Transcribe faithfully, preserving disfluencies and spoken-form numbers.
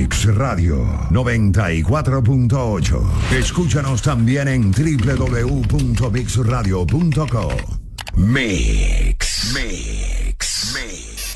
Mix Radio noventa y cuatro punto ocho. Escúchanos también en doble u doble u doble u punto mix radio punto com. Mix. Mix. Mix.